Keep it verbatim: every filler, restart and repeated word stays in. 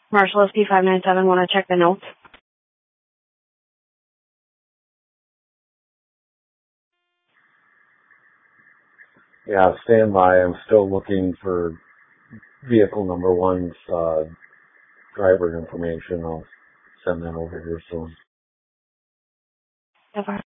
Marshall S P five nine seven, want to check the notes? Yeah, stand by. I'm still looking for vehicle number one's uh, driver information. I'll send that over here soon. So far.